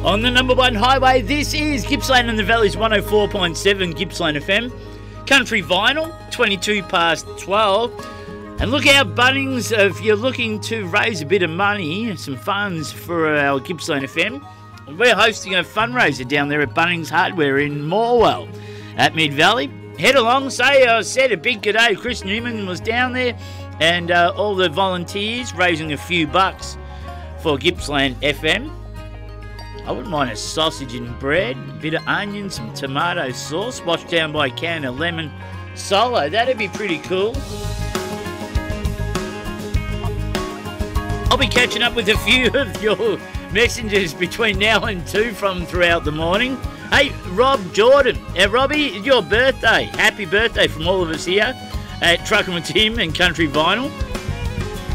On the number one highway, this is Gippsland and the Valley's 104.7 Gippsland FM. Country Vinyl, 22 past 12. And look out, Bunnings, if you're looking to raise a bit of money, some funds for our Gippsland FM, we're hosting a fundraiser down there at Bunnings Hardware in Morwell at Mid-Valley. Head along, say I said a big good day. Chris Newman was down there and all the volunteers raising a few bucks for Gippsland FM. I wouldn't mind a sausage and bread, a bit of onion, some tomato sauce, washed down by a can of lemon solo. That'd be pretty cool. I'll be catching up with a few of your messages between now and 2 from throughout the morning. Hey, Rob Jordan. Robbie, it's your birthday. Happy birthday from all of us here at Truckin' with Tim and Country Vinyl.